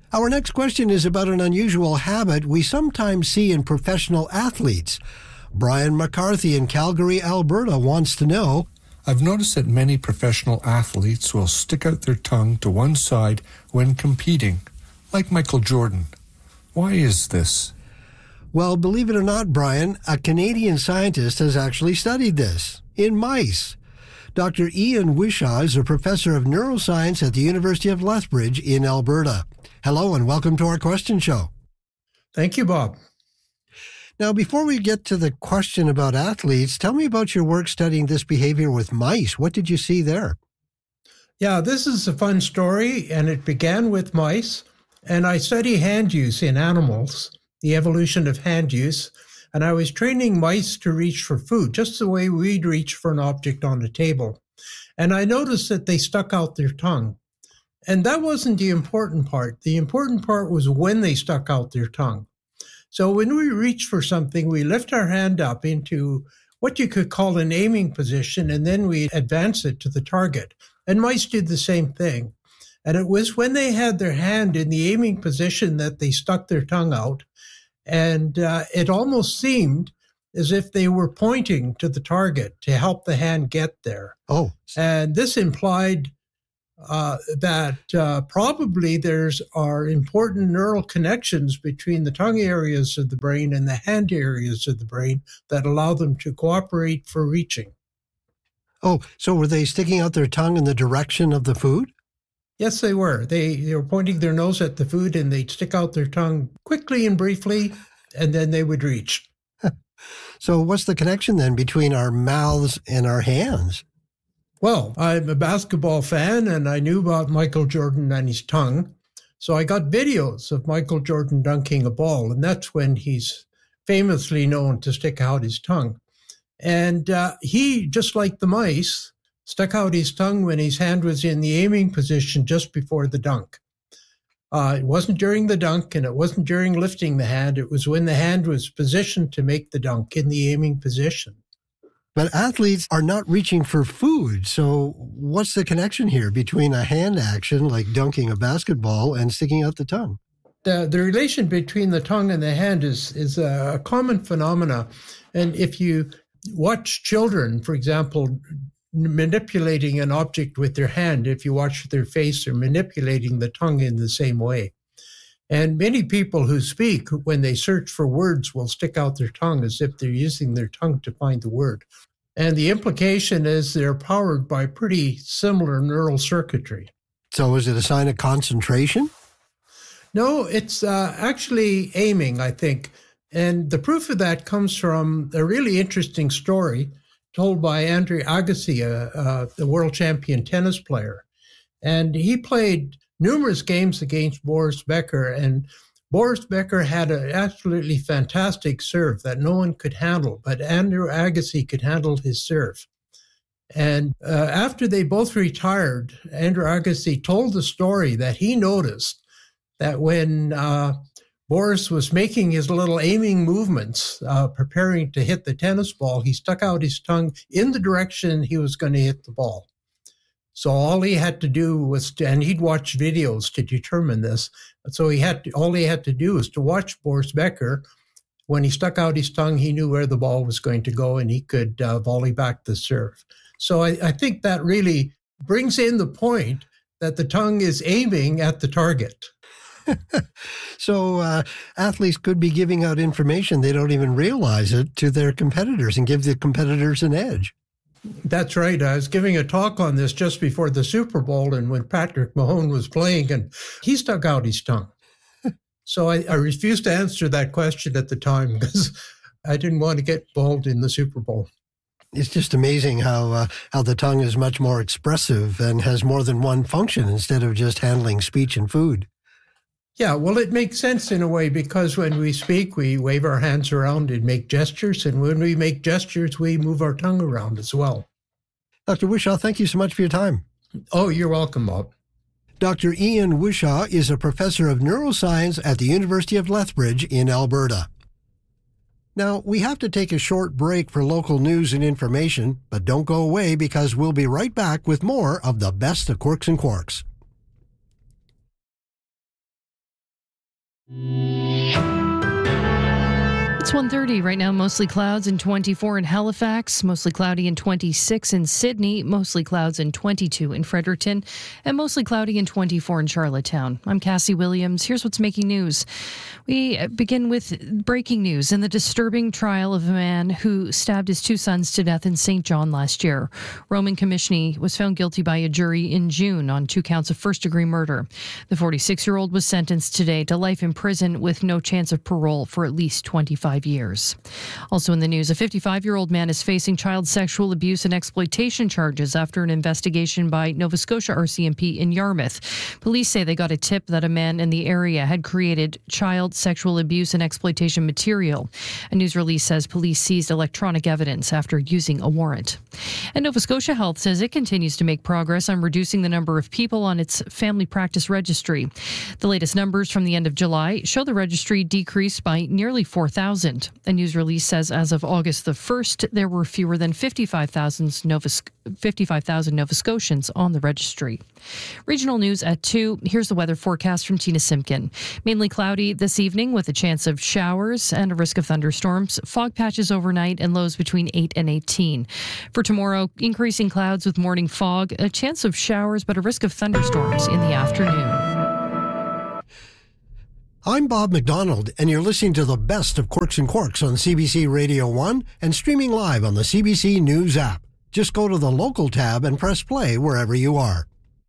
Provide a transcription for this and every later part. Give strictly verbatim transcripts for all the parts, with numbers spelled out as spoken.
Our next question is about an unusual habit we sometimes see in professional athletes. Brian McCarthy in Calgary, Alberta wants to know, I've noticed that many professional athletes will stick out their tongue to one side when competing, like Michael Jordan. Why is this? Well, believe it or not, Brian, a Canadian scientist has actually studied this in mice. Doctor Ian Wishaw is a professor of neuroscience at the University of Lethbridge in Alberta. Hello and welcome to our question show. Thank you, Bob. Now, before we get to the question about athletes, tell me about your work studying this behavior with mice. What did you see there? Yeah, this is a fun story, and it began with mice. And I study hand use in animals, the evolution of hand use. And I was training mice to reach for food, just the way we'd reach for an object on a table. And I noticed that they stuck out their tongue. And that wasn't the important part. The important part was when they stuck out their tongue. So when we reach for something, we lift our hand up into what you could call an aiming position, and then we advance it to the target. And mice did the same thing. And it was when they had their hand in the aiming position that they stuck their tongue out. And uh, it almost seemed as if they were pointing to the target to help the hand get there. Oh. And this implied uh, that uh, probably there's are important neural connections between the tongue areas of the brain and the hand areas of the brain that allow them to cooperate for reaching. Oh, so were they sticking out their tongue in the direction of the food? Yes, they were. They, they were pointing their nose at the food, and they'd stick out their tongue quickly and briefly, and then they would reach. So what's the connection then between our mouths and our hands? Well, I'm a basketball fan, and I knew about Michael Jordan and his tongue. So I got videos of Michael Jordan dunking a ball, and that's when he's famously known to stick out his tongue. And uh, he, just like the mice, stuck out his tongue when his hand was in the aiming position just before the dunk. Uh, it wasn't during the dunk, and it wasn't during lifting the hand. It was when the hand was positioned to make the dunk in the aiming position. But athletes are not reaching for food. So what's the connection here between a hand action, like dunking a basketball, and sticking out the tongue? The, the relation between the tongue and the hand is, is a common phenomena. And if you watch children, for example, manipulating an object with their hand, if you watch their face, they're manipulating the tongue in the same way. And many people who speak, when they search for words, will stick out their tongue as if they're using their tongue to find the word. And the implication is they're powered by pretty similar neural circuitry. So is it a sign of concentration? No, it's uh, actually aiming, I think. And the proof of that comes from a really interesting story told by Andre Agassi, uh, uh, the world champion tennis player. And he played numerous games against Boris Becker, and Boris Becker had an absolutely fantastic serve that no one could handle, but Andre Agassi could handle his serve. And uh, after they both retired, Andre Agassi told the story that he noticed that when uh, Boris was making his little aiming movements, uh, preparing to hit the tennis ball, he stuck out his tongue in the direction he was going to hit the ball. So all he had to do was to, and he'd watch videos to determine this. So he had to, all he had to do was to watch Boris Becker. When he stuck out his tongue, he knew where the ball was going to go, and he could uh, volley back the serve. So I, I think that really brings in the point that the tongue is aiming at the target. So uh, athletes could be giving out information, they don't even realize it, to their competitors and give the competitors an edge. That's right. I was giving a talk on this just before the Super Bowl, and when Patrick Mahomes was playing, and he stuck out his tongue. So I, I refused to answer that question at the time because I didn't want to get involved in the Super Bowl. It's just amazing how uh, how the tongue is much more expressive and has more than one function instead of just handling speech and food. Yeah, well, it makes sense in a way because when we speak, we wave our hands around and make gestures. And when we make gestures, we move our tongue around as well. Doctor Wishaw, thank you so much for your time. Oh, you're welcome, Bob. Doctor Ian Wishaw is a professor of neuroscience at the University of Lethbridge in Alberta. Now, we have to take a short break for local news and information, but don't go away because we'll be right back with more of the best of Quirks and Quarks. It's one thirty right now, mostly clouds and twenty-four in Halifax, mostly cloudy and twenty-six in Sydney, mostly clouds and twenty-two in Fredericton, and mostly cloudy and twenty-four in Charlottetown. I'm Cassie Williams. Here's what's making news. We begin with breaking news in the disturbing trial of a man who stabbed his two sons to death in Saint John last year. Roman Komishny was found guilty by a jury in June on two counts of first-degree murder. The forty-six-year-old was sentenced today to life in prison with no chance of parole for at least twenty-five years. Also in the news, a fifty-five-year-old man is facing child sexual abuse and exploitation charges after an investigation by Nova Scotia R C M P in Yarmouth. Police say they got a tip that a man in the area had created child sexual abuse and exploitation material. A news release says police seized electronic evidence after using a warrant. And Nova Scotia Health says it continues to make progress on reducing the number of people on its family practice registry. The latest numbers from the end of July show the registry decreased by nearly four thousand. A news release says as of August the first, there were fewer than fifty-five thousand Nova, fifty-five thousand Nova Scotians on the registry. Regional news at two. Here's the weather forecast from Tina Simpkin. Mainly cloudy this evening with a chance of showers and a risk of thunderstorms. Fog patches overnight and lows between eight and eighteen. For tomorrow, increasing clouds with morning fog, a chance of showers, but a risk of thunderstorms in the afternoon. I'm Bob McDonald, and you're listening to the best of Quirks and Quarks on C B C Radio one and streaming live on the C B C News app. Just go to the local tab and press play wherever you are.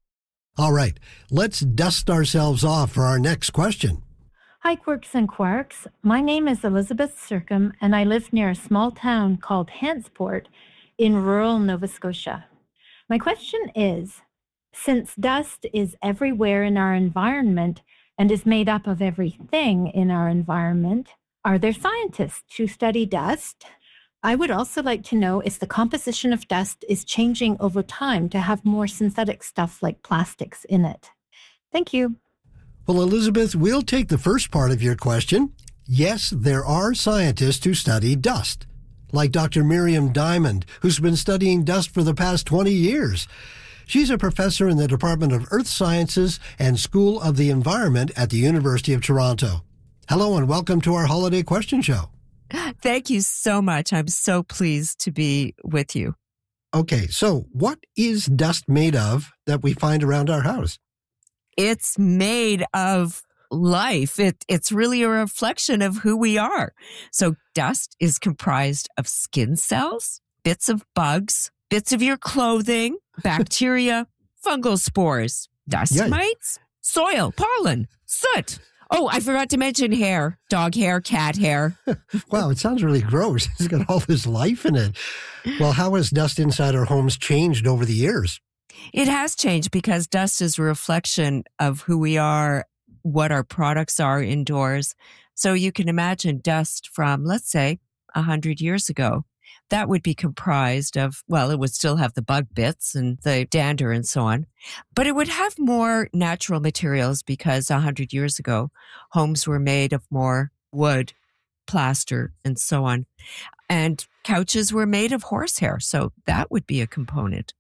All right, let's dust ourselves off for our next question. Hi, Quirks and Quarks. My name is Elizabeth Circum, and I live near a small town called Hantsport in rural Nova Scotia. My question is, since dust is everywhere in our environment and is made up of everything in our environment, are there scientists who study dust? I would also like to know if the composition of dust is changing over time to have more synthetic stuff like plastics in it. Thank you. Well, Elizabeth, we'll take the first part of your question. Yes, there are scientists who study dust, like Doctor Miriam Diamond, who's been studying dust for the past twenty years. She's a professor in the Department of Earth Sciences and School of the Environment at the University of Toronto. Hello and welcome to our Holiday Question Show. Thank you so much. I'm so pleased to be with you. Okay, so what is dust made of that we find around our house? It's made of life. It, it's really a reflection of who we are. So dust is comprised of skin cells, bits of bugs, bits of your clothing, bacteria, fungal spores, dust Yikes. mites, soil, pollen, soot. Oh, I forgot to mention hair, dog hair, cat hair. Wow, it sounds really gross. It's got all this life in it. Well, how has dust inside our homes changed over the years? It has changed because dust is a reflection of who we are, what our products are indoors. So you can imagine dust from, let's say, one hundred years ago. That would be comprised of, well, it would still have the bug bits and the dander and so on, but it would have more natural materials because one hundred years ago, homes were made of more wood, plaster, and so on. And couches were made of horsehair, so that would be a component.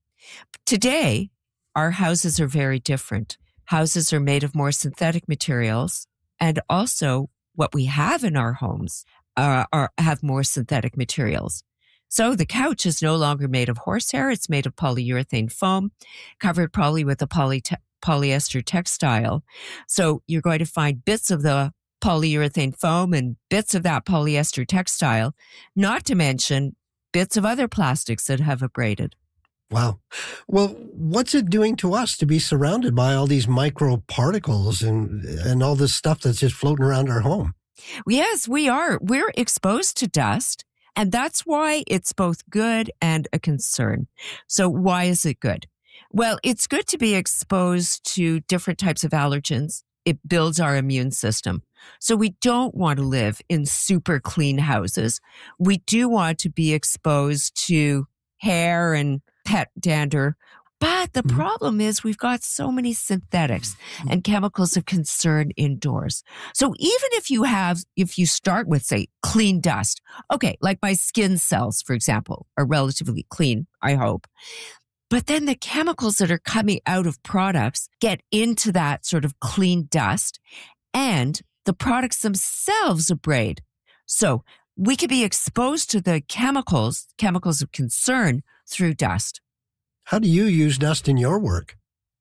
Today, our houses are very different. Houses are made of more synthetic materials, and also what we have in our homes uh, are have more synthetic materials. So the couch is no longer made of horsehair. It's made of polyurethane foam, covered probably with a poly te- polyester textile. So you're going to find bits of the polyurethane foam and bits of that polyester textile, not to mention bits of other plastics that have abraded. Wow. Well, what's it doing to us to be surrounded by all these microparticles and, and all this stuff that's just floating around our home? Yes, we are. We're exposed to dust. And that's why it's both good and a concern. So why is it good? Well, it's good to be exposed to different types of allergens. It builds our immune system. So we don't want to live in super clean houses. We do want to be exposed to hair and pet dander. But the problem is we've got so many synthetics and chemicals of concern indoors. So even if you have, if you start with, say, clean dust, okay, like my skin cells, for example, are relatively clean, I hope. But then the chemicals that are coming out of products get into that sort of clean dust, and the products themselves abrade. So we could be exposed to the chemicals, chemicals of concern through dust. How do you use dust in your work?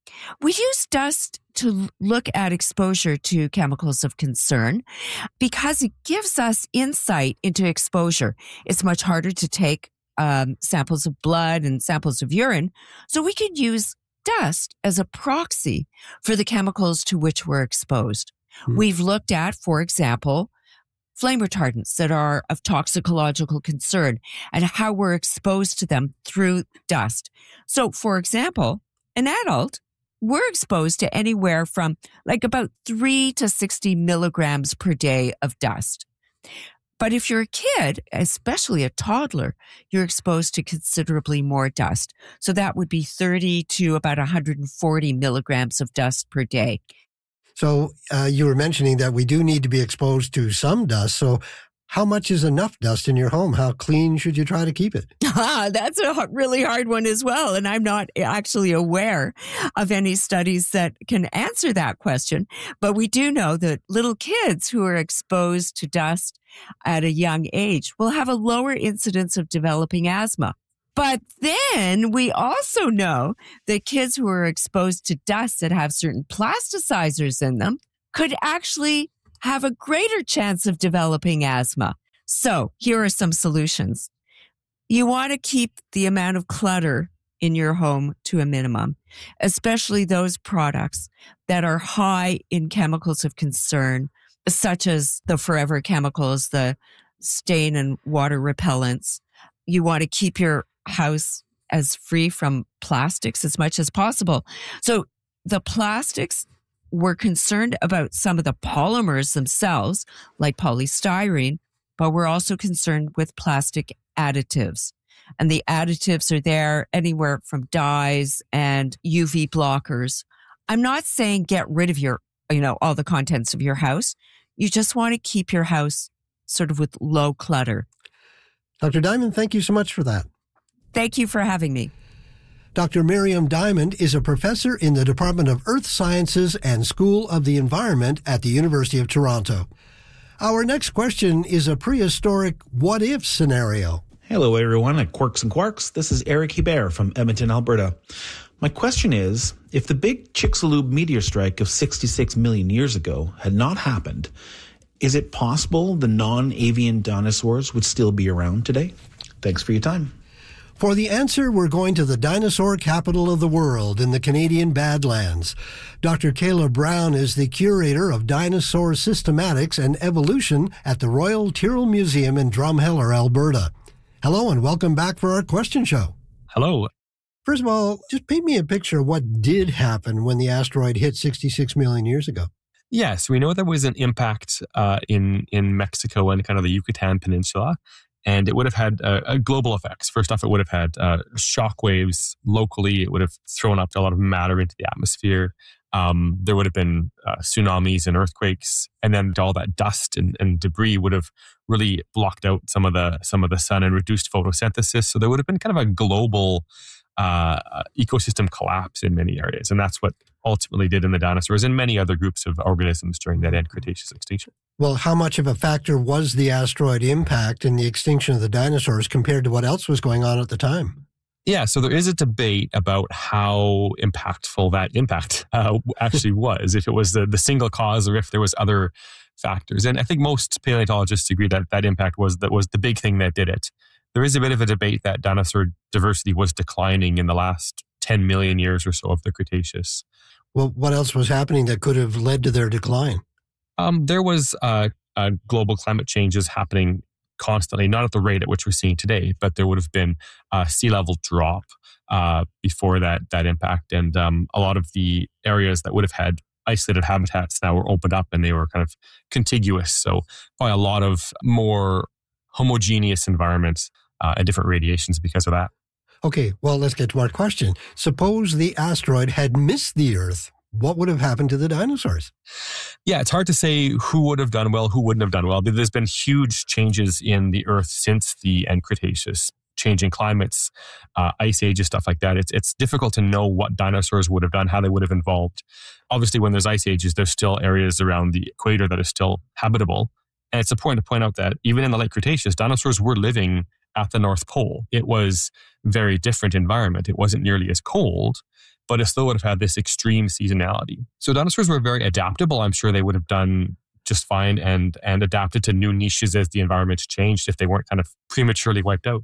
We use dust to look at exposure to chemicals of concern because it gives us insight into exposure. It's much harder to take um, samples of blood and samples of urine, so we could use dust as a proxy for the chemicals to which we're exposed. Hmm. We've looked at, for example, flame retardants that are of toxicological concern and how we're exposed to them through dust. So, for example, an adult, we're exposed to anywhere from like about three to sixty milligrams per day of dust. But if you're a kid, especially a toddler, you're exposed to considerably more dust. So that would be thirty to about one hundred forty milligrams of dust per day. So uh, you were mentioning that we do need to be exposed to some dust. So how much is enough dust in your home? How clean should you try to keep it? Ah, that's a really hard one as well. And I'm not actually aware of any studies that can answer that question. But we do know that little kids who are exposed to dust at a young age will have a lower incidence of developing asthma. But then we also know that kids who are exposed to dust that have certain plasticizers in them could actually have a greater chance of developing asthma. So here are some solutions. You want to keep the amount of clutter in your home to a minimum, especially those products that are high in chemicals of concern, such as the forever chemicals, the stain and water repellents. You want to keep your house as free from plastics as much as possible. So the plastics, we're concerned about some of the polymers themselves, like polystyrene, but we're also concerned with plastic additives. And the additives are there anywhere from dyes and U V blockers. I'm not saying get rid of your, you know, all the contents of your house. You just want to keep your house sort of with low clutter. Doctor Diamond, thank you so much for that. Thank you for having me. Doctor Miriam Diamond is a professor in the Department of Earth Sciences and School of the Environment at the University of Toronto. Our next question is a prehistoric what-if scenario. Hello, everyone at Quirks and Quarks. This is Eric Hebert from Edmonton, Alberta. My question is, if the big Chicxulub meteor strike of sixty-six million years ago had not happened, is it possible the non-avian dinosaurs would still be around today? Thanks for your time. For the answer, we're going to the dinosaur capital of the world in the Canadian Badlands. Doctor Kayla Brown is the curator of dinosaur systematics and evolution at the Royal Tyrrell Museum in Drumheller, Alberta. Hello and welcome back for our question show. Hello. First of all, just paint me a picture of what did happen when the asteroid hit sixty-six million years ago. Yes, we know there was an impact uh, in, in Mexico and kind of the Yucatan Peninsula. And it would have had uh, uh, global effects. First off, it would have had uh, shock waves locally. It would have thrown up a lot of matter into the atmosphere. Um, there would have been uh, tsunamis and earthquakes, and then all that dust and, and debris would have really blocked out some of the some of the sun and reduced photosynthesis. So there would have been kind of a global uh, ecosystem collapse in many areas, and that's what ultimately did in the dinosaurs and many other groups of organisms during that end Cretaceous extinction. Well, how much of a factor was the asteroid impact in the extinction of the dinosaurs compared to what else was going on at the time? Yeah, so there is a debate about how impactful that impact uh, actually was, if it was the, the single cause or if there was other factors. And I think most paleontologists agree that that impact was that was the big thing that did it. There is a bit of a debate that dinosaur diversity was declining in the last ten million years or so of the Cretaceous. Well, what else was happening that could have led to their decline? Um, there was uh, uh, global climate changes happening constantly, not at the rate at which we're seeing today, but there would have been a sea level drop uh, before that that impact. And um, a lot of the areas that would have had isolated habitats now were opened up and they were kind of contiguous. So probably a lot of more homogeneous environments uh, and different radiations because of that. Okay, well, let's get to our question. Suppose the asteroid had missed the Earth. What would have happened to the dinosaurs? Yeah, it's hard to say who would have done well, who wouldn't have done well. There's been huge changes in the Earth since the end Cretaceous. changing climates, uh, ice ages, stuff like that. It's it's difficult to know what dinosaurs would have done, how they would have evolved. Obviously, when there's ice ages, there's still areas around the equator that are still habitable. And it's important to point out that even in the late Cretaceous, dinosaurs were living at the North Pole. It was a very different environment. It wasn't nearly as cold, but it still would have had this extreme seasonality. So dinosaurs were very adaptable. I'm sure they would have done just fine and and adapted to new niches as the environment changed if they weren't kind of prematurely wiped out.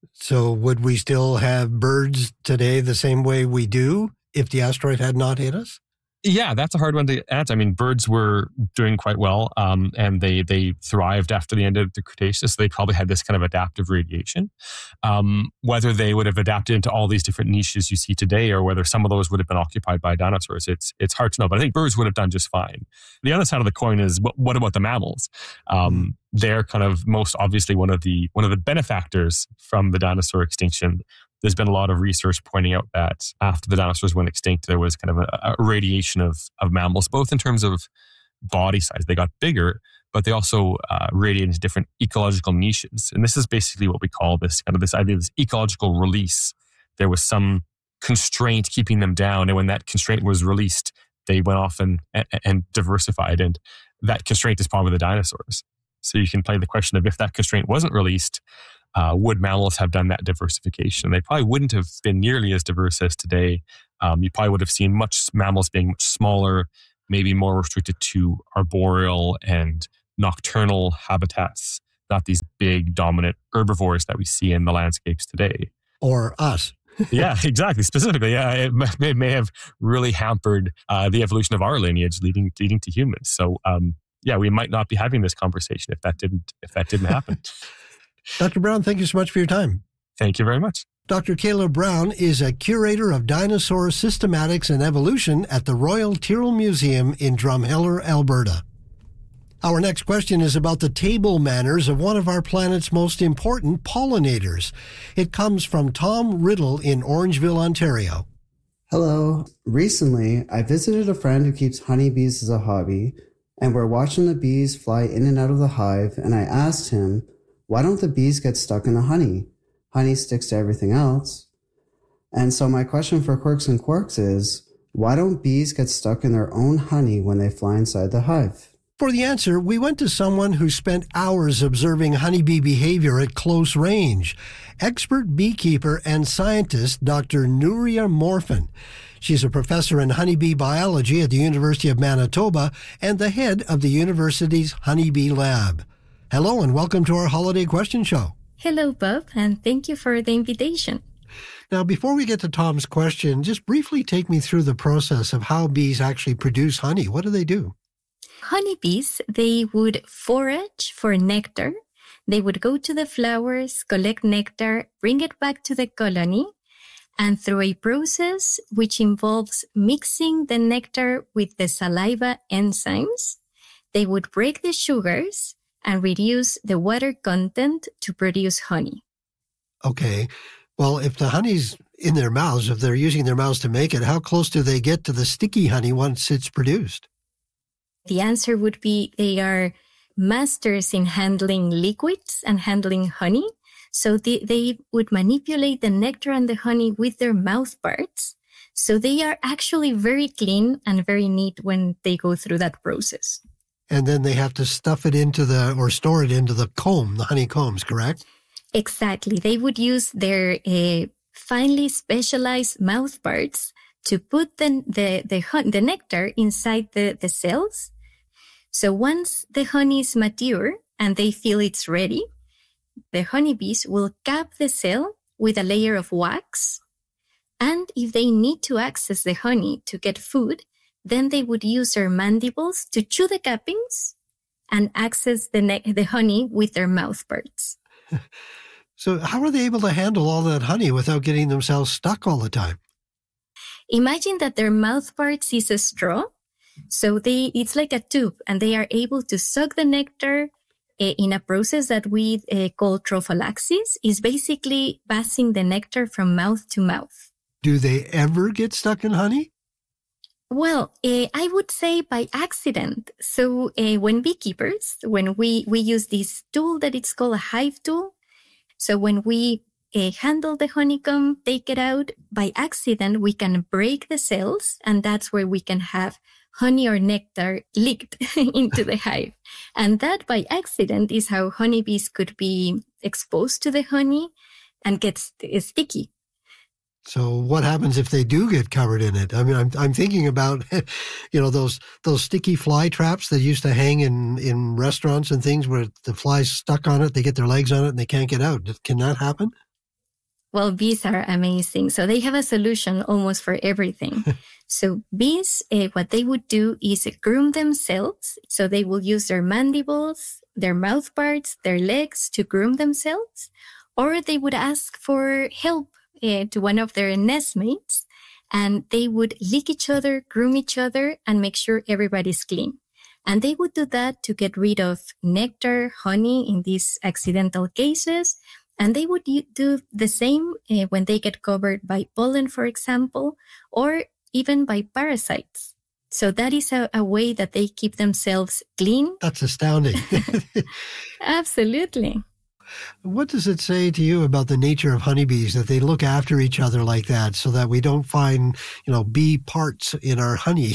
So would we still have birds today the same way we do if the asteroid had not hit us? Yeah, that's a hard one to answer. I mean, birds were doing quite well, um, and they they thrived after the end of the Cretaceous. They probably had this kind of adaptive radiation. Um, whether they would have adapted into all these different niches you see today, or whether some of those would have been occupied by dinosaurs, it's it's hard to know. But I think birds would have done just fine. The other side of the coin is what, what about the mammals? Um, they're kind of most obviously one of the one of the benefactors from the dinosaur extinction. There's been a lot of research pointing out that after the dinosaurs went extinct, there was kind of a, a radiation of, of mammals, both in terms of body size. They got bigger, but they also uh, radiated into different ecological niches. And this is basically what we call this kind of this idea of this ecological release. There was some constraint keeping them down. And when that constraint was released, they went off and, and, and diversified. And that constraint is probably the dinosaurs. So you can play the question of if that constraint wasn't released, Uh, would mammals have done that diversification? They probably wouldn't have been nearly as diverse as today. Um, you probably would have seen much mammals being much smaller, maybe more restricted to arboreal and nocturnal habitats, not these big dominant herbivores that we see in the landscapes today. Or us. Yeah, exactly. Specifically, yeah, it may, may have really hampered uh, the evolution of our lineage, leading leading to humans. So, um, yeah, we might not be having this conversation if that didn't if that didn't happen. Doctor Brown, thank you so much for your time. Thank you very much. Doctor Caleb Brown is a curator of dinosaur systematics and evolution at the Royal Tyrrell Museum in Drumheller, Alberta. Our next question is about the table manners of one of our planet's most important pollinators. It comes from Tom Riddle in Orangeville, Ontario. Hello. Recently, I visited a friend who keeps honeybees as a hobby, and we're watching the bees fly in and out of the hive, and I asked him, why don't the bees get stuck in the honey? Honey sticks to everything else. And so my question for Quirks and Quarks is, why don't bees get stuck in their own honey when they fly inside the hive? For the answer, we went to someone who spent hours observing honeybee behavior at close range. Expert beekeeper and scientist Doctor Nuria Morfin. She's a professor in honeybee biology at the University of Manitoba and the head of the university's honeybee lab. Hello and welcome to our Holiday Question Show. Hello, Bob, and thank you for the invitation. Now, before we get to Tom's question, just briefly take me through the process of how bees actually produce honey. What do they do? Honeybees, they would forage for nectar. They would go to the flowers, collect nectar, bring it back to the colony, and through a process which involves mixing the nectar with the saliva enzymes, they would break the sugars and reduce the water content to produce honey. Okay. Well, if the honey's in their mouths, if they're using their mouths to make it, how close do they get to the sticky honey once it's produced? The answer would be they are masters in handling liquids and handling honey. So they, they would manipulate the nectar and the honey with their mouth parts. So they are actually very clean and very neat when they go through that process. And then they have to stuff it into the, or store it into the comb, the honeycombs, correct? Exactly. They would use their uh, finely specialized mouth parts to put the, the, the, the nectar inside the, the cells. So once the honey is mature and they feel it's ready, the honeybees will cap the cell with a layer of wax. And if they need to access the honey to get food, then they would use their mandibles to chew the cappings and access the ne- the honey with their mouth parts. So how are they able to handle all that honey without getting themselves stuck all the time? Imagine that their mouth parts is a straw. So they it's like a tube, and they are able to suck the nectar uh, in a process that we uh, call trophallaxis. Is basically passing the nectar from mouth to mouth. Do they ever get stuck in honey? Well, uh, I would say by accident. So uh, when beekeepers, when we, we use this tool that it's called a hive tool. So when we uh, handle the honeycomb, take it out. By accident, we can break the cells, and that's where we can have honey or nectar leaked into the hive. And that by accident is how honeybees could be exposed to the honey and get st- sticky. So what happens if they do get covered in it? I mean, I'm I'm thinking about, you know, those those sticky fly traps that used to hang in, in restaurants and things where the flies stuck on it, they get their legs on it and they can't get out. Can that happen? Well, bees are amazing. So they have a solution almost for everything. So bees, uh, what they would do is groom themselves. So they will use their mandibles, their mouth parts, their legs to groom themselves, or they would ask for help Uh, to one of their nestmates, and they would lick each other, groom each other, and make sure everybody's clean. And they would do that to get rid of nectar, honey in these accidental cases. And they would do the same uh, when they get covered by pollen, for example, or even by parasites. So that is a, a way that they keep themselves clean. That's astounding. Absolutely. What does it say to you about the nature of honeybees that they look after each other like that so that we don't find, you know, bee parts in our honey?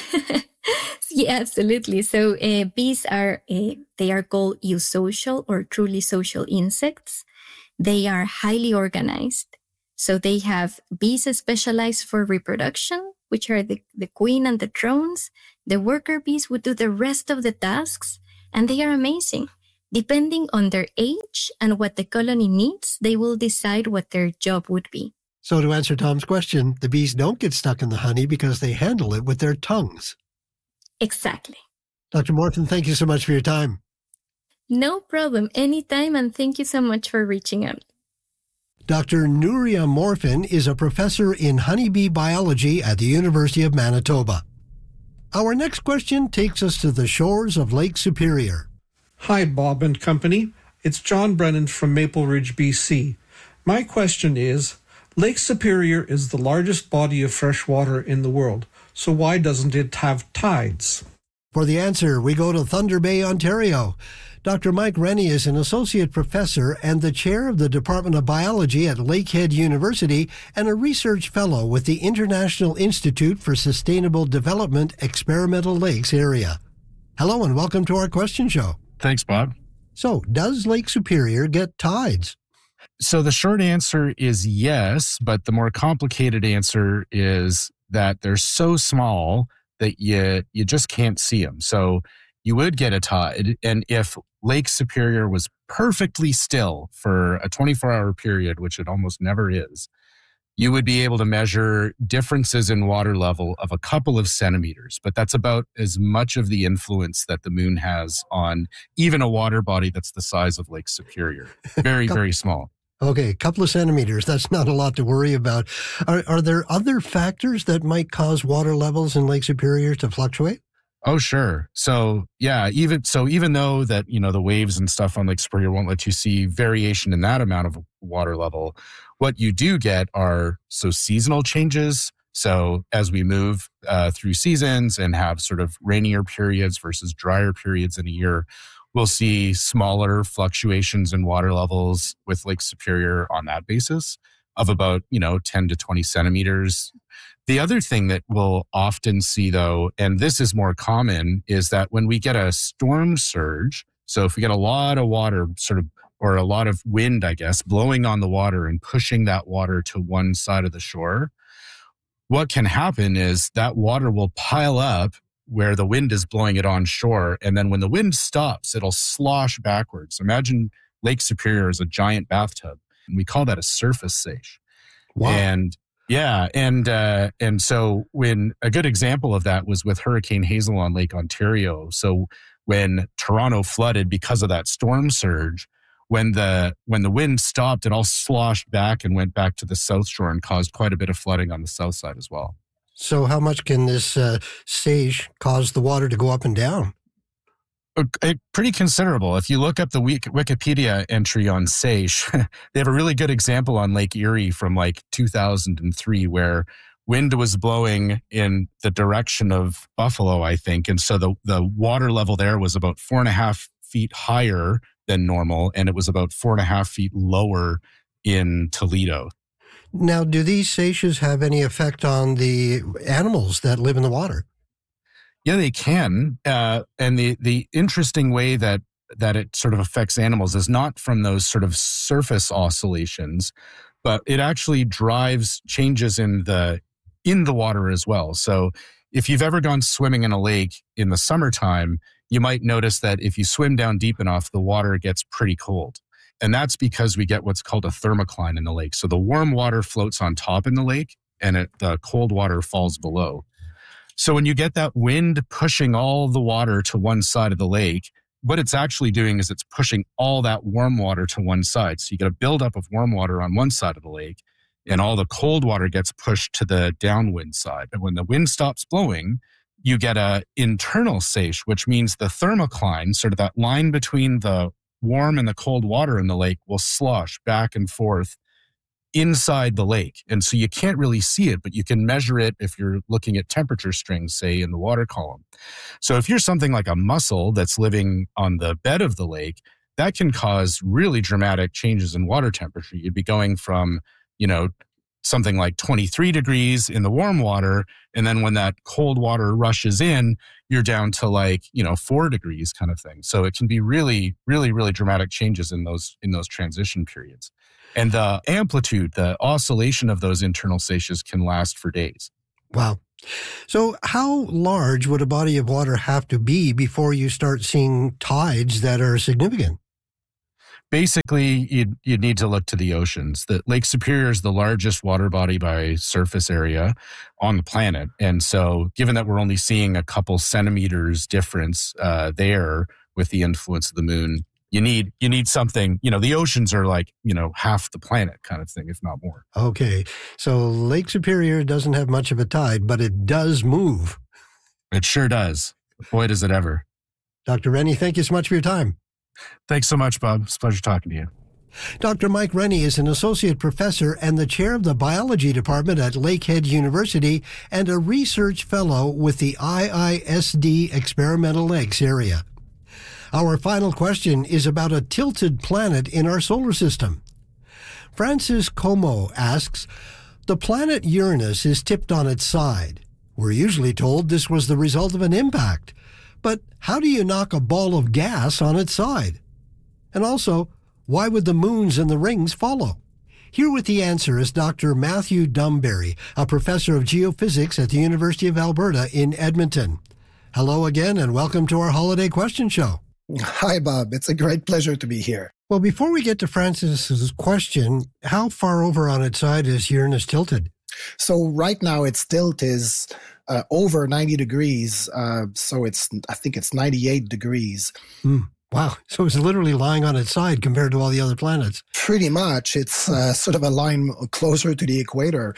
Yeah, absolutely. So uh, bees are, uh, they are called eusocial or truly social insects. They are highly organized. So they have bees specialized for reproduction, which are the, the queen and the drones. The worker bees would do the rest of the tasks, and they are amazing. Depending on their age and what the colony needs, they will decide what their job would be. So to answer Tom's question, the bees don't get stuck in the honey because they handle it with their tongues. Exactly. Doctor Morfin, thank you so much for your time. No problem. Anytime, and thank you so much for reaching out. Doctor Nuria Morfin is a professor in honeybee biology at the University of Manitoba. Our next question takes us to the shores of Lake Superior. Hi, Bob and company. It's John Brennan from Maple Ridge, B C. My question is, Lake Superior is the largest body of fresh water in the world, so why doesn't it have tides? For the answer, we go to Thunder Bay, Ontario. Doctor Mike Rennie is an associate professor and the chair of the Department of Biology at Lakehead University and a research fellow with the International Institute for Sustainable Development Experimental Lakes area. Hello and welcome to our question show. Thanks, Bob. So, does Lake Superior get tides? So the short answer is yes, but the more complicated answer is that they're so small that you you just can't see them. So you would get a tide, and if Lake Superior was perfectly still for a twenty-four hour period, which it almost never is, you would be able to measure differences in water level of a couple of centimeters, but that's about as much of the influence that the moon has on even a water body that's the size of Lake Superior. Very, very small. Okay, a couple of centimeters. That's not a lot to worry about. Are, are there other factors that might cause water levels in Lake Superior to fluctuate? Oh, sure. So, yeah, even so, even though that, you know, the waves and stuff on Lake Superior won't let you see variation in that amount of water level, what you do get are so seasonal changes. So as we move uh, through seasons and have sort of rainier periods versus drier periods in a year, we'll see smaller fluctuations in water levels with Lake Superior on that basis of about, you know, ten to twenty centimeters. The other thing that we'll often see, though, and this is more common, is that when we get a storm surge, so if we get a lot of water sort of, or a lot of wind, I guess, blowing on the water and pushing that water to one side of the shore, what can happen is that water will pile up where the wind is blowing it on shore. And then when the wind stops, it'll slosh backwards. Imagine Lake Superior is a giant bathtub. And we call that a surface seiche. Wow. And yeah. And, uh, and so when a good example of that was with Hurricane Hazel on Lake Ontario. So when Toronto flooded because of that storm surge, when the, when the wind stopped, it all sloshed back and went back to the south shore and caused quite a bit of flooding on the south side as well. So how much can this uh, sage cause the water to go up and down? Uh, pretty considerable. If you look up the Wikipedia entry on sage, they have a really good example on Lake Erie from like two thousand three where wind was blowing in the direction of Buffalo, I think. And so the, the water level there was about four and a half feet higher than normal. And it was about four and a half feet lower in Toledo. Now, do these seiches have any effect on the animals that live in the water? Yeah, they can. Uh, and the, the interesting way that, that it sort of affects animals is not from those sort of surface oscillations, but it actually drives changes in the in the water as well. So if you've ever gone swimming in a lake in the summertime, you might notice that if you swim down deep enough, the water gets pretty cold. And that's because we get what's called a thermocline in the lake. So the warm water floats on top in the lake and it, the cold water falls below. So when you get that wind pushing all the water to one side of the lake, what it's actually doing is it's pushing all that warm water to one side. So you get a buildup of warm water on one side of the lake, and all the cold water gets pushed to the downwind side. And when the wind stops blowing, you get a internal seiche, which means the thermocline, sort of that line between the warm and the cold water in the lake, will slosh back and forth inside the lake. And so you can't really see it, but you can measure it if you're looking at temperature strings, say, in the water column. So if you're something like a mussel that's living on the bed of the lake, that can cause really dramatic changes in water temperature. You'd be going from, you know, something like twenty-three degrees in the warm water, and then when that cold water rushes in, you're down to like, you know, four degrees kind of thing. So it can be really, really, really dramatic changes in those in those transition periods. And the amplitude, the oscillation of those internal seiches can last for days. Wow. So how large would a body of water have to be before you start seeing tides that are significant? Basically, you'd, you'd need to look to the oceans. The Lake Superior is the largest water body by surface area on the planet. And so given that we're only seeing a couple centimeters difference uh, there with the influence of the moon, You need you need something, you know, the oceans are like, you know, half the planet kind of thing, if not more. Okay. So Lake Superior doesn't have much of a tide, but it does move. It sure does. Boy, does it ever. Doctor Rennie, thank you so much for your time. Thanks so much, Bob. It's a pleasure talking to you. Doctor Mike Rennie is an associate professor and the chair of the biology department at Lakehead University and a research fellow with the I I S D Experimental Lakes area. Our final question is about a tilted planet in our solar system. Francis Como asks, the planet Uranus is tipped on its side. We're usually told this was the result of an impact. But how do you knock a ball of gas on its side? And also, why would the moons and the rings follow? Here with the answer is Doctor Matthew Dumberry, a professor of geophysics at the University of Alberta in Edmonton. Hello again and welcome to our Holiday Question Show. Hi, Bob. It's a great pleasure to be here. Well, before we get to Francis's question, how far over on its side is Uranus tilted? So right now its tilt is uh, over ninety degrees. Uh, so it's, I think it's ninety-eight degrees. Mm, wow. So it's literally lying on its side compared to all the other planets. Pretty much. It's uh, sort of a line closer to the equator.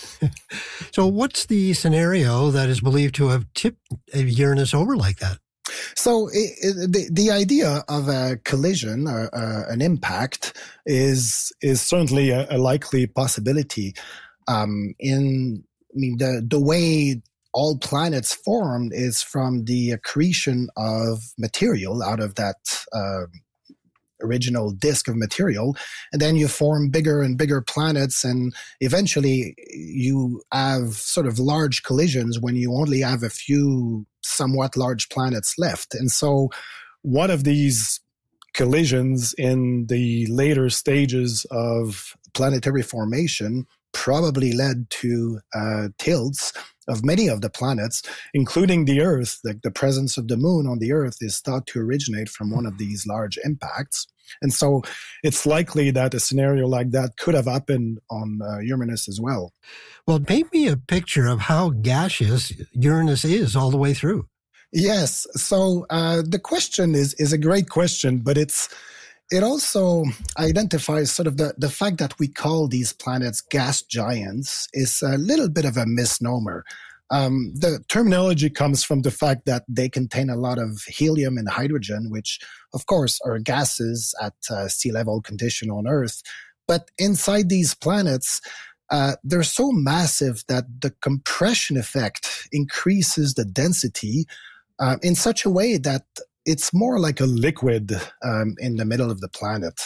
So what's the scenario that is believed to have tipped Uranus over like that? So it, it, the the idea of a collision, or uh, an impact, is is certainly a, a likely possibility. Um, in I mean, the the way all planets formed is from the accretion of material out of that uh, original disk of material, and then you form bigger and bigger planets, and eventually you have sort of large collisions when you only have a few somewhat large planets left. And so one of these collisions in the later stages of planetary formation probably led to uh, tilts of many of the planets, including the Earth. Like the presence of the moon on the Earth is thought to originate from one of these large impacts. And so it's likely that a scenario like that could have happened on uh, Uranus as well. Well, paint me a picture of how gaseous Uranus is all the way through. Yes. So uh, the question is is a great question, but it's it also identifies sort of the, the fact that we call these planets gas giants is a little bit of a misnomer. Um, the terminology comes from the fact that they contain a lot of helium and hydrogen, which, of course, are gases at uh, sea level condition on Earth. But inside these planets, uh, they're so massive that the compression effect increases the density uh, in such a way that it's more like a liquid um, in the middle of the planet.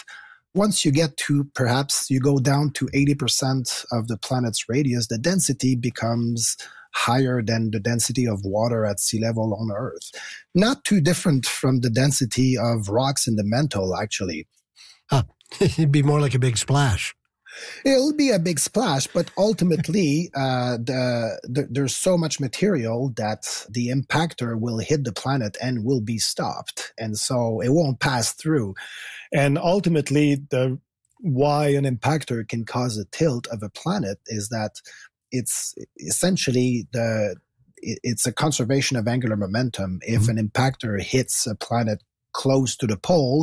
once you get to perhaps you go down to eighty percent of the planet's radius, the density becomes higher than the density of water at sea level on Earth. Not too different from the density of rocks in the mantle, actually. Huh. It'd be more like a big splash. It'll be a big splash, but ultimately, uh, the, the, there's so much material that the impactor will hit the planet and will be stopped. And so it won't pass through. And ultimately, the why an impactor can cause a tilt of a planet is that it's essentially the it's a conservation of angular momentum. If mm-hmm. an impactor hits a planet close to the pole,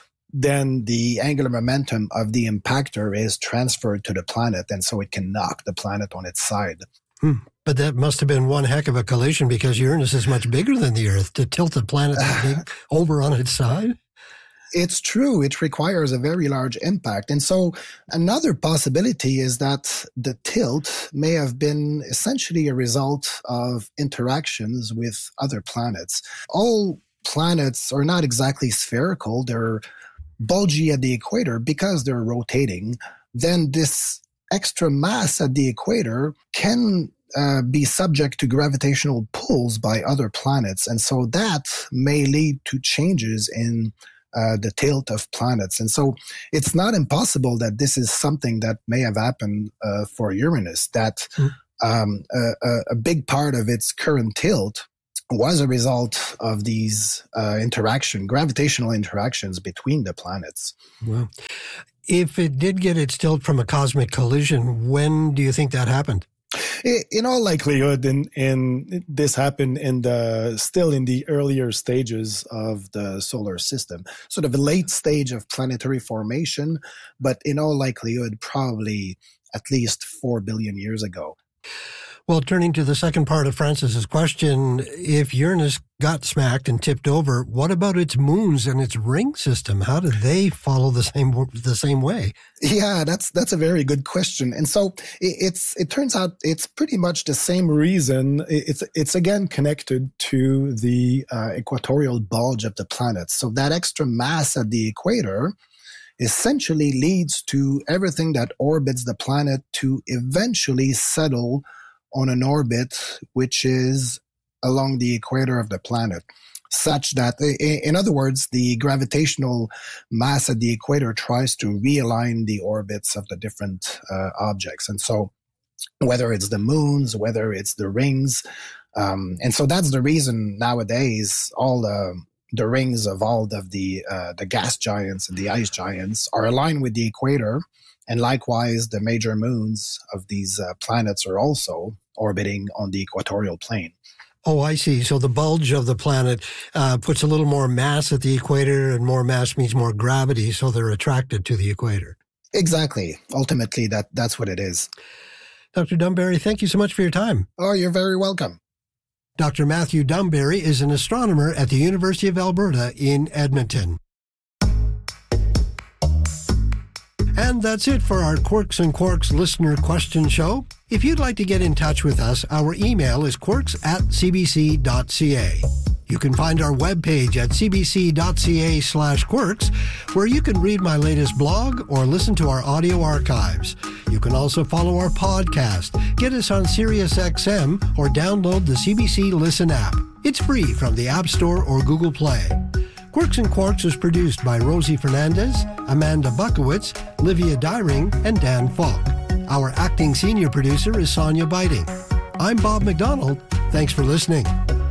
then the angular momentum of the impactor is transferred to the planet, and so it can knock the planet on its side. Hmm. But that must have been one heck of a collision, because Uranus is much bigger than the Earth. To tilt the planet that big over on its side? It's true. It requires a very large impact. And so another possibility is that the tilt may have been essentially a result of interactions with other planets. All planets are not exactly spherical. They're bulgy at the equator because they're rotating. Then this extra mass at the equator can uh, be subject to gravitational pulls by other planets. And so that may lead to changes in Uh, the tilt of planets. And so it's not impossible that this is something that may have happened uh, for Uranus, that mm. um, a, a big part of its current tilt was a result of these uh, interaction, gravitational interactions between the planets. Well, if it did get its tilt from a cosmic collision, when do you think that happened? In all likelihood, in, in this happened in the still in the earlier stages of the solar system, sort of a late stage of planetary formation, but in all likelihood, probably at least four billion years ago. Well, turning to the second part of Francis's question, if Uranus got smacked and tipped over, what about its moons and its ring system? How do they follow the same the same way? Yeah, that's that's a very good question. And so it, it's it turns out it's pretty much the same reason. It's it's again connected to the uh, equatorial bulge of the planet. So that extra mass at the equator essentially leads to everything that orbits the planet to eventually settle on an orbit which is along the equator of the planet, such that, in other words, the gravitational mass at the equator tries to realign the orbits of the different uh, objects. And so whether it's the moons, whether it's the rings, um, and so that's the reason nowadays all the the rings of all of the uh, the gas giants and the ice giants are aligned with the equator. And likewise, the major moons of these uh, planets are also orbiting on the equatorial plane. Oh, I see. So the bulge of the planet uh, puts a little more mass at the equator, and more mass means more gravity, so they're attracted to the equator. Exactly. Ultimately, that, that's what it is. Doctor Dumberry, thank you so much for your time. Oh, you're very welcome. Doctor Matthew Dumberry is an astronomer at the University of Alberta in Edmonton. And that's it for our Quirks and Quarks listener question show. If you'd like to get in touch with us, our email is quirks at cbc.ca. You can find our webpage at cbc.ca slash quirks, where you can read my latest blog or listen to our audio archives. You can also follow our podcast, get us on SiriusXM, or download the C B C Listen app. It's free from the App Store or Google Play. Quirks and Quarks is produced by Rosie Fernandez, Amanda Buckowitz, Livia Dyring, and Dan Falk. Our acting senior producer is Sonia Biting. I'm Bob McDonald. Thanks for listening.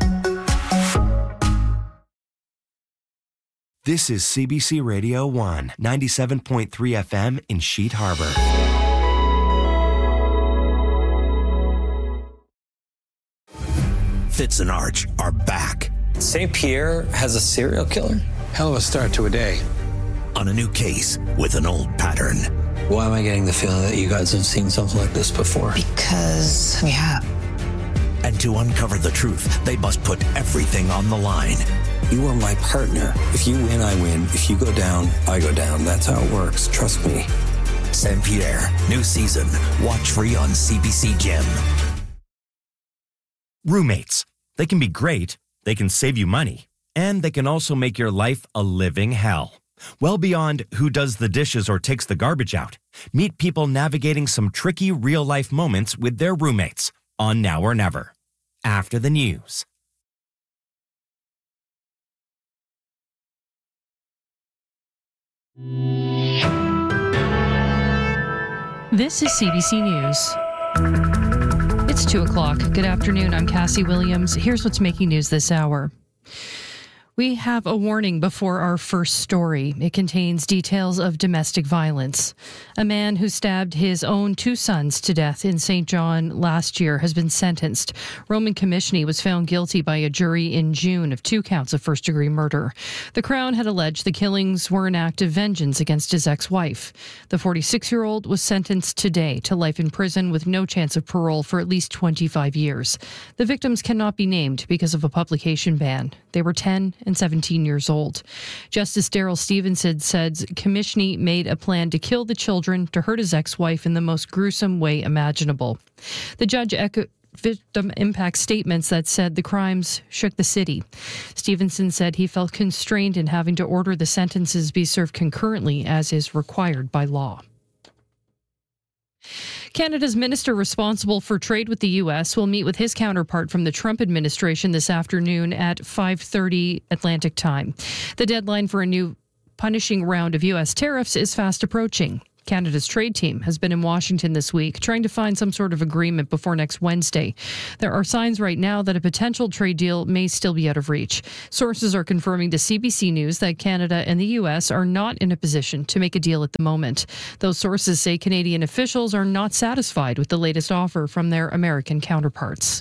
This is C B C Radio one, ninety-seven point three F M in Sheet Harbor. Fitz and Arch are back. Saint Pierre has a serial killer? Hell of a start to a day. On a new case with an old pattern. Why am I getting the feeling that you guys have seen something like this before? Because we have. And to uncover the truth, they must put everything on the line. You are my partner. If you win, I win. If you go down, I go down. That's how it works. Trust me. Saint Pierre, new season. Watch free on C B C Gem. Roommates. They can be great. They can save you money, and they can also make your life a living hell. Well beyond who does the dishes or takes the garbage out, meet people navigating some tricky real-life moments with their roommates on Now or Never. After the news. This is C B C News. It's two o'clock. Good afternoon. I'm Cassie Williams. Here's what's making news this hour. We have a warning before our first story. It contains details of domestic violence. A man who stabbed his own two sons to death in Saint John last year has been sentenced. Roman Commissioni was found guilty by a jury in June of two counts of first-degree murder. The Crown had alleged the killings were an act of vengeance against his ex-wife. The forty-six-year-old was sentenced today to life in prison with no chance of parole for at least twenty-five years. The victims cannot be named because of a publication ban. They were ten and seventeen years old. Justice Daryl Stevenson said Commissioni made a plan to kill the children to hurt his ex-wife in the most gruesome way imaginable. The judge echoed victim impact statements that said the crimes shook the city. Stevenson said he felt constrained in having to order the sentences be served concurrently as is required by law. Canada's minister responsible for trade with the U S will meet with his counterpart from the Trump administration this afternoon at five thirty Atlantic time. The deadline for a new punishing round of U S tariffs is fast approaching. Canada's trade team has been in Washington this week trying to find some sort of agreement before next Wednesday. There are signs right now that a potential trade deal may still be out of reach. Sources are confirming to C B C News that Canada and the U S are not in a position to make a deal at the moment. Those sources say Canadian officials are not satisfied with the latest offer from their American counterparts.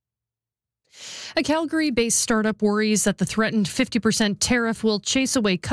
A Calgary-based startup worries that the threatened fifty percent tariff will chase away